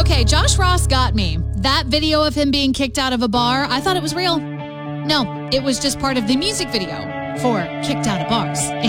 Okay, Josh Ross got me. That video of him being kicked out of a bar, I thought it was real. No, it was just part of the music video for Kicked Out of Bars.